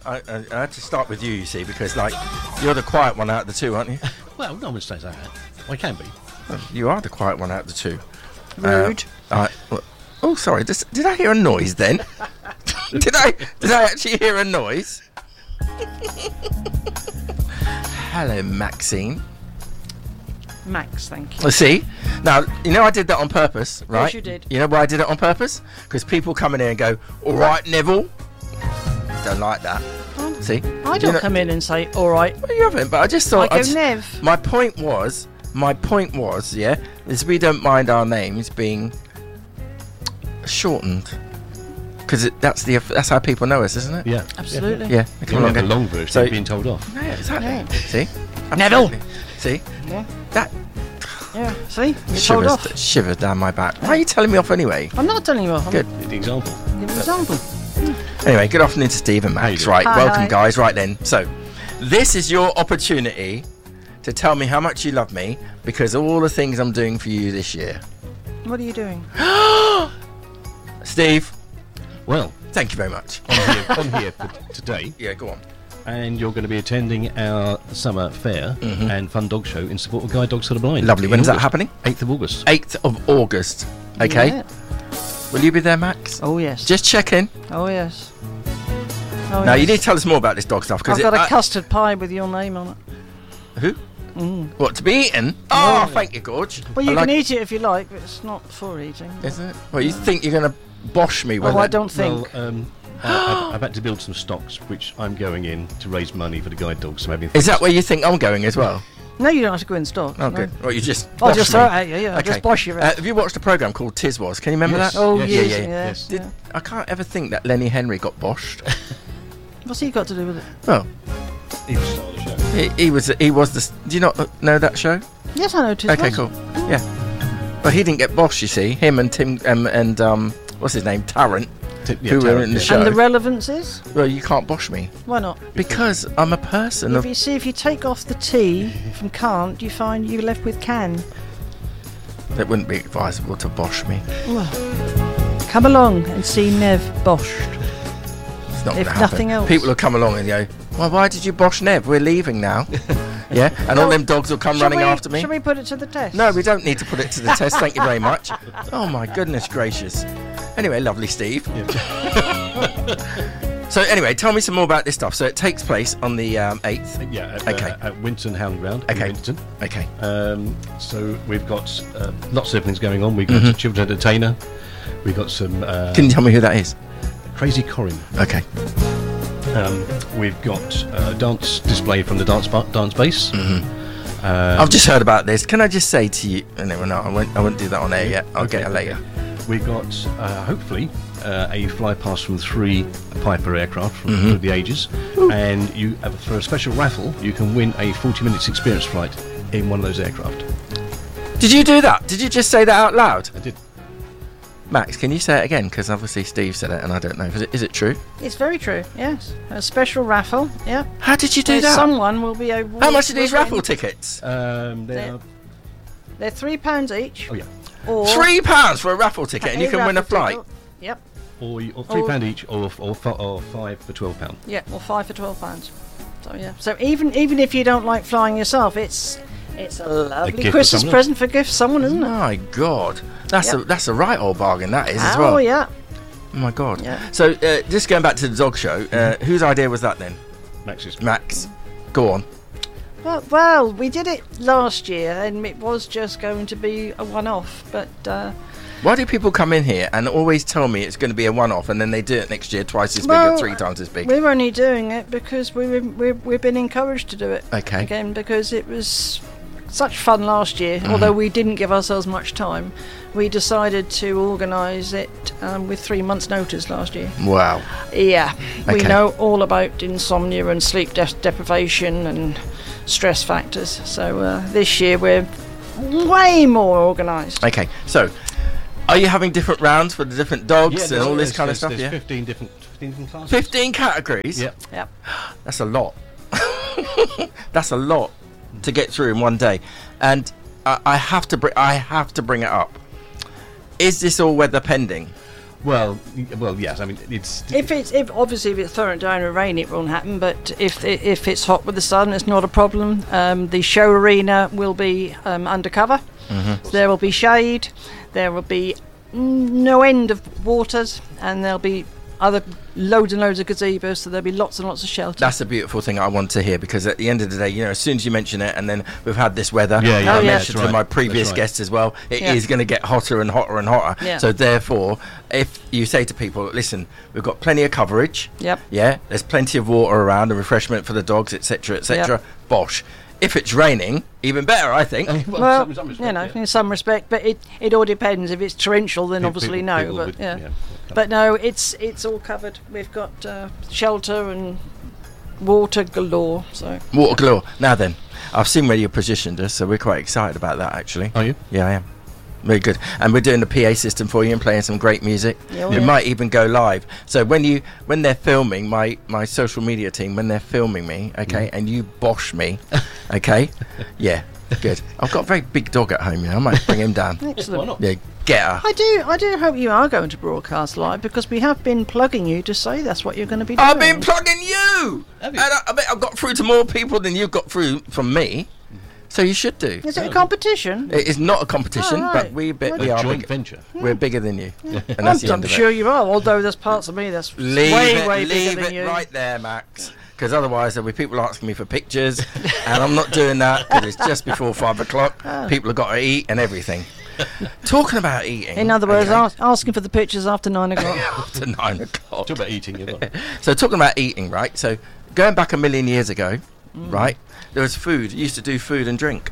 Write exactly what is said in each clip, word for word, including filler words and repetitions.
I, I, I had to start with you, you see, because, like, you're the quiet one out of the two, aren't you? Well, no one says that. Well, I can be. Well, you are the quiet one out of the two. Rude. Uh, uh, oh, sorry. Did, did I hear a noise then? did I? Did I actually hear a noise? Hello, Maxine. Max, thank you. Well, see, now you know I did that on purpose, right? Yes, you did. You know why I did it on purpose? Because people come in here and go, "All right, Neville." Don't like that. Oh, See, I You don't know- come in and say, all right. Well, you haven't, but I just thought. I go, I'd- Nev. My point was, my point was, yeah, is we don't mind our names being shortened because that's the that's how people know us, isn't it? Yeah. Absolutely. Yeah. they You come can along have and the go, long version So- of being told off. Yeah, exactly. Yeah. See, Neville. Absolutely. See Yeah. that Yeah. See? You're told shivers, off. shivers down my back. Why are you telling me off anyway? I'm not telling you off. I'm Good. The example. giving an example. Anyway, good afternoon to Steve and How you Max. doing? Right, Hi, welcome hi. guys. Right then, so this is your opportunity to tell me how much you love me because of all the things I'm doing for you this year. What are you doing? Steve, Well, thank you very much. I'm here, I'm here for today, Yeah, go on. and you're going to be attending our summer fair and fun dog show in support of Guide Dogs for the Blind. Lovely. in When's that August. happening? eighth of August. eighth of August. Okay. Yeah. Will you be there, Max? Oh, yes. Just checking. Oh, yes. Oh, Now, yes. you need to tell us more about this dog stuff. I've Because got a custard pie with your name on it. Who? Mm. What, to be eaten? Oh, thank you, Gorge. Well, you I can like- eat it if you like, but it's not for eating. Isn't it? Well, you think you're going to bosh me with Oh, I it? don't think. Well, um, I, I've, I've had to build some stocks, which I'm going in to raise money for the guide dogs. So maybe Is that where you think I'm going as well? No, you don't have to go in stock. Oh, no. good. Well, you just. I'll bosh just me. throw it at you, yeah. I'll Okay. just bosh you. Uh, have you watched a program called Tiz Was? Can you remember Yes. that? oh, yes, yes, yeah, yes, yeah. yes. Did, yeah. I can't ever think that Lenny Henry got boshed. What's he got to do with it? Well, he was the star of the show. he, he was. He was the. s- Do you not know that show? Yes, I know. Tis Okay, was. cool. Yeah. But he didn't get boshed. You see, him and Tim um, and um, what's his name, Tarrant, T- yeah, who were Tarrant, in the yeah. show. And the relevance is? Well, you can't bosh me Why not? because I'm a person If of. you see, if you take off the T from can't, you find you're left with can. It wouldn't be advisable to bosh me. Well, come along and see Nev boshed. It's not If gonna nothing happen. else. People will come along and go, "Well, why did you bosh Nev? We're leaving now." Yeah, and all Well, them dogs will come Shall running we, after me. Shall we put it to the test? No, we don't need to put it to the test. Thank you very much. Oh my goodness gracious. Anyway, lovely Steve. So anyway, tell me some more about this stuff. So it takes place on the um, eighth. Yeah, at, Okay. uh, at Winton Hound Ground Okay. in Winton. Okay. Um, so we've got uh, lots of things going on. We've got Mhm. a children's entertainer. We've got some uh, Can you tell me who that is? Crazy Corin. Okay. Um, we've got a dance display from the dance bar- dance base. Mhm. Um, I've just heard about this. Can I just say to you? No, no, no I won't. I won't do that on air yet. I'll Okay, get it later. We've got uh, hopefully uh, a fly past from three Piper aircraft from Mhm. through the ages, and you uh, for a special raffle you can win a forty minutes experience flight in one of those aircraft. Did you do that? Did you just say that out loud? I did. Max, can you say it again? Because obviously Steve said it, and I don't know. Is it, is it true? It's very true. Yes, a special raffle. Yeah. How did you do So that? Someone will be able. How much are these raffle tickets? Um, they They're- are, They're three pounds each. oh yeah, Or Three pounds for a raffle ticket, and you can win a raffle flight. ticket. Yep. or, you- or three Or- pound each, or or, fi- or five for twelve pound. Yeah. Or five for twelve pounds. So yeah. So even even if you don't like flying yourself, it's it's a lovely gift for Christmas someone. present for gift someone, isn't it? My God, that's Yep. a that's a right old bargain. That is as Oh well. yeah. Oh my God. Yeah. So uh, just going back to the dog show, uh, whose idea was that then? Max's. Max, go on. Well, well, we did it last year, and it was just going to be a one-off. But uh, Why do people come in here and always tell me it's going to be a one-off, and then they do it next year twice as big Well, or three times as big? we're only doing it because we were, we we've been encouraged to do it Okay. again because it was such fun last year. Mhm. Although we didn't give ourselves much time, we decided to organise it um, with three months' notice last year. Wow. Yeah, we Okay. know all about insomnia and sleep de- deprivation and stress factors. So uh, this year we're way more organised. Okay. So, are you having different rounds for the different dogs Yeah, and there's- all this there's- kind of there's- stuff? There's Yeah. fifteen different, fifteen different classes. Fifteen categories. Yep. Yep. That's a lot. That's a lot to get through in one day, and I, I have to bring. I have to bring it up. Is this all weather pending? Well, y- well, yes. I mean, it's If it's if obviously if it's throwing down in rain, it won't happen. But if it, if it's hot with the sun, it's not a problem. Um, the show arena will be um, undercover. Mm-hmm. So there will be shade. There will be mm, no end of waters, and there'll be other loads and loads of gazebos. So there'll be lots and lots of shelter. That's a beautiful thing I want to hear, because at the end of the day, you know, as soon as you mention it, and then we've had this weather, Yeah, yeah, I Oh, yeah. mentioned that's to my right. previous That's right. guests as well, it is Yeah. going to get hotter and hotter and hotter. Yeah. So therefore, if you say to people, listen, we've got plenty of coverage, Yep. yeah, there's plenty of water around and refreshment for the dogs, etc, etc, bosh. If it's raining, even better, I think. Well, some- some respect, you know, yeah. in some respect, but it, it all depends. If it's torrential, then Pe- obviously people- no. people But would- yeah. yeah. but no, it's it's all covered. We've got uh, shelter and water galore. So Water galore. Now then, I've seen where you positioned us, so we're quite excited about that, actually. Are you? Yeah, I am. Very good. And we're doing the P A system for you and playing some great music. Yeah, We yeah. might even go live. So when you when they're filming, my my social media team, when they're filming me, okay, and you bosh me, okay, yeah, good. I've got a very big dog at home, you know. I might bring him down. excellent. Why not? Yeah, get her. I do, I do hope you are going to broadcast live, because we have been plugging you to say that's what you're going to be doing. I've been plugging you. Have And you? I, I bet I've got through to more people than you've got through from me. So you should do. Is it a competition? It is not a competition, Oh, but right. we be, Well, we A are joint big, venture. we're bigger than you, and I'm, that's the I'm end of sure it. you are, although there's parts of me that's Leave way, it, way leave bigger than it you. right there, Max. Because otherwise there'll be people asking me for pictures, and I'm not doing that because it's just before five o'clock. Oh. People have got to eat and everything. Talking about eating. In other words, okay, ask, asking for the pictures after nine o'clock. after nine o'clock. Talk about eating. You know. So talking about eating, right? So going back a million years ago, Mm. right? There was food. You used to do food and drink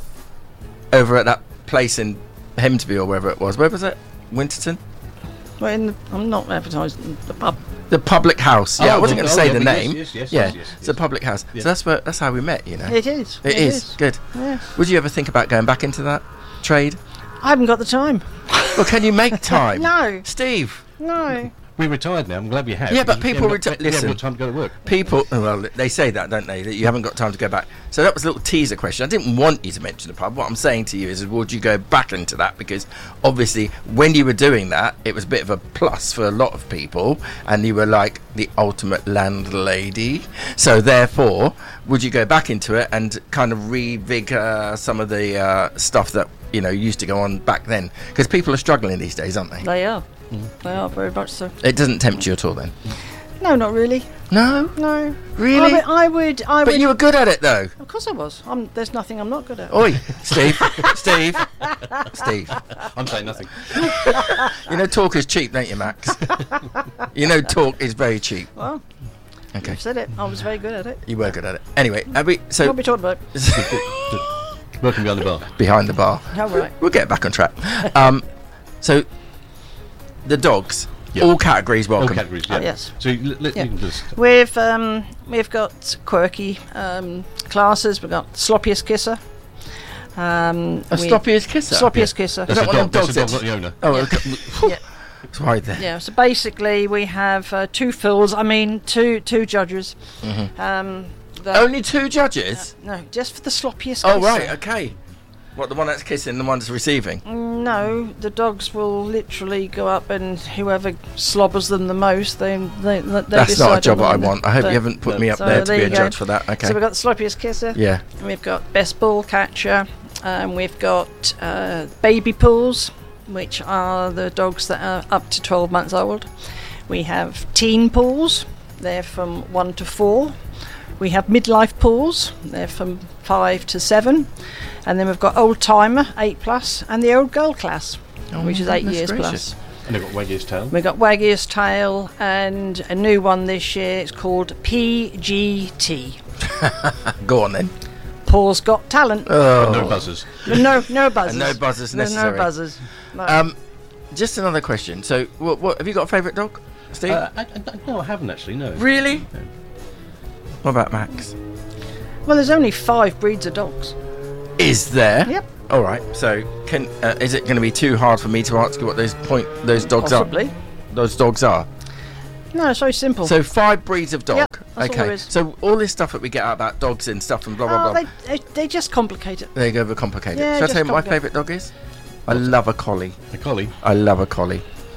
over at that place in Hemsby or wherever it was. Where was it? Winterton. Well, in the, I'm not advertising the pub. The public house. Yeah, Oh, I wasn't well, going to oh, say yeah, the but name. yes, yes, yes, yeah, yes, yes, it's a yes. public house. Yes. So that's where that's how we met. You know. It is. It is good. Yes. Would you ever think about going back into that trade? I haven't got the time. Well, can you make time? No, Steve. no. We're retired now. I'm glad we have. Yeah, but because we people haven't got- reti- we haven't listen. got time to go to work. People, well, they say that, don't they? That you haven't got time to go back. So that was a little teaser question. I didn't want you to mention the pub. What I'm saying to you is, would you go back into that? Because obviously, when you were doing that, it was a bit of a plus for a lot of people, and you were like the ultimate landlady. So therefore, would you go back into it and kind of revigor some of the uh, stuff that you know used to go on back then? Because people are struggling these days, aren't they? They are. They are very much so. It doesn't tempt you at all, then? No, not really. No, No. really. I would. I would. I But would you were good at it, though. of course, I was. I'm, there's nothing I'm not good at. Oi, Steve, Steve, Steve. I'm saying nothing. You know talk is cheap, don't you, Max? You know talk is very cheap. Well, Okay, you've said it. I was very good at it. you were good at it. Anyway, have we, What so are we talking about? Working behind the bar. behind the bar. All right. We'll get back on track. Um, so the dogs, Yeah. all categories All welcome. categories. Yeah. Oh, yes. So you, let, Yeah. you can just. We've um, we've got quirky um, classes. We've got sloppiest kisser. Um, A we- sloppiest kisser. sloppiest kisser. Is That's that a one of dog. them That's dogs a dog, not the owner. Oh, okay. Yeah. It's right there. Yeah, so basically we have uh, two fills. I mean, two two judges. Mhm. Um, the- Only two judges. no, just for the sloppiest. Oh kisser. right, okay. What, the one that's kissing, the one that's receiving? No, the dogs will literally go up, and whoever slobbers them the most, they they, they That's decide not a job on the I winner. want. I hope So- you haven't put no. me up So there to there be a you go. judge for that. Okay. So we've got the sloppiest kisser. Yeah. And we've got best ball catcher. Um, we've got uh, baby pools, which are the dogs that are up to twelve months old. We have teen pools. They're from one to four. We have midlife pools. They're from five to seven. And then we've got old timer, eight plus, and the old girl class, Oh, which is eight goodness years gracious. plus. And they've got Waggy's tail. We've got Waggy's Tail and a new one this year. It's called P G T. Go on then. Paul's Got Talent. Oh. No buzzers. No, no buzzers. And no buzzers There's necessary. no buzzers. No. Um, just another question. So, what, what have you got a favourite dog, Steve? Uh, I, I, no, I haven't actually. No. really? No. What about Max? well, there's only five breeds of dogs. Is there? Yep. All right. So, can uh, is it going to be too hard for me to ask you what those point those dogs Possibly. are? Those dogs are. No, it's very simple. So five breeds of dog. Yep, that's all okay. there is. So all this stuff that we get out about dogs and stuff and blah blah oh, blah. they, they, they just complicate it. They go over complicated. Yeah, Shall I just tell you what my complicate. favourite dog is? I love a collie. A collie. I love a collie.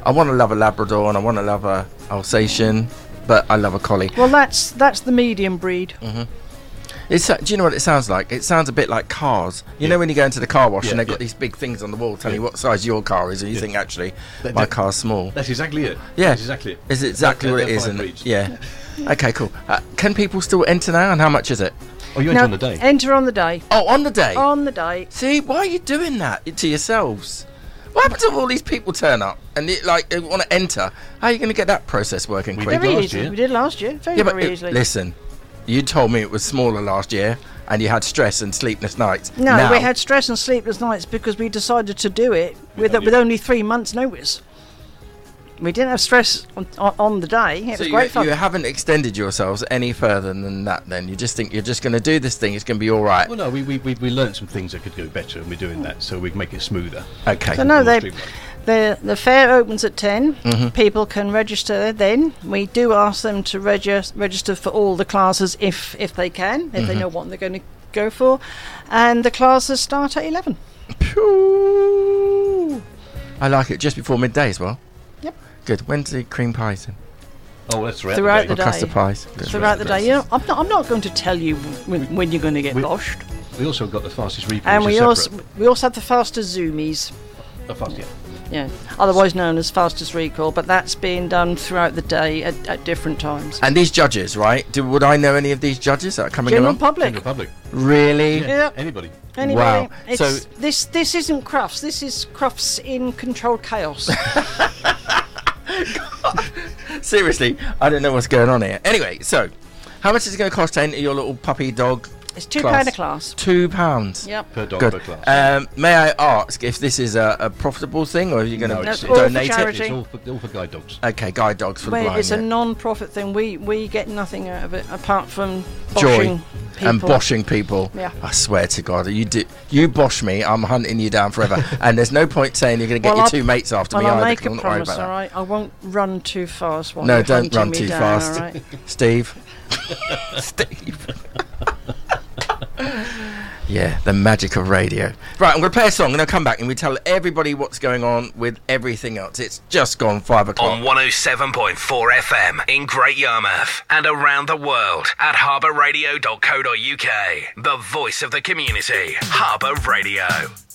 I want to love a Labrador and I want to love a Alsatian, but I love a collie. Well, that's that's the medium breed. Mm-hmm. It's, uh, do you know what it sounds like? It sounds a bit like cars. You yeah. know when you go into the car wash yeah, and they've got yeah. these big things on the wall telling yeah. you what size your car is, and you yeah. think, actually, that, my that, car's small. That's exactly it. Yeah. That's exactly it. Is exactly that, what it is. And, yeah. Okay, cool. Uh, can people still enter now, and how much is it? Oh, you enter no, on the day? Enter on the day. Oh, on the day? On the day. See, why are you doing that to yourselves? What happens if all these people turn up and it, like they want to enter? How are you going to get that process working we quick? Did very last easily. Year. We did last year. Very, yeah, but very it, easily. Listen, you told me it was smaller last year and you had stress and sleepless nights. No, now, we had stress and sleepless nights because we decided to do it with, with only three months' notice. We didn't have stress on, on, on the day. It so was great you, fun. You haven't extended yourselves any further than that then? You just think you're just going to do this thing, it's going to be all right? Well, no, we, we, we, we learned some things that could go better and we're doing that so we can make it smoother. Okay. So no, they, the, the fair opens at ten. Mm-hmm. People can register then. We do ask them to regi- register for all the classes if, if they can, if mm-hmm. they know what they're going to go for. And the classes start at eleven. Pew. I like it, just before midday as well. Yep. Good. When's the cream pies in? Oh, that's right. Throughout the or day. Custard pies. Good. Throughout the day. You know, I'm not. I'm not going to tell you when, when you're going to get we, boshed. We also got the fastest repeat. And we also we also have the fastest zoomies. The fast, yeah. Yeah. Otherwise known as fastest recall, but that's being done throughout the day at, at different times. And these judges, right? Do would I know any of these judges that are coming General along? public. General public. Really? Yeah. Yep. Anybody. Anybody. Wow. It's, So this this isn't Crufts. This is Crufts in controlled chaos. Seriously, I don't know what's going on here. Anyway, so how much is it going to cost to enter your little puppy dog? It's two class? pound a class. Two pounds. Yep. Per dog Good. per class. Um, may I ask if this is a, a profitable thing, or are you going No, to it's- all for donate it? charity. It's all for, all for guide dogs. Okay, guide dogs for the Well, blind. it's a yeah. non-profit thing. We we get nothing out of it apart from Joy boshing people. and boshing people. Yeah. I swear to God, you do you bosh me, I'm hunting you down forever. And there's no point saying you're going to get Well, your I'll- two mates after Well, me I'll either. make 'cause a I'm not worried promise, about all that. right? I won't run too fast while No, you're don't hunting run me too down, fast. all right? Steve. Steve. Yeah, the magic of radio. Right, I'm going to play a song and I'll come back and we tell everybody what's going on with everything else. It's just gone five o'clock. On one oh seven point four F M in Great Yarmouth and around the world at harbour radio dot co dot uk. The voice of the community. Harbour Radio.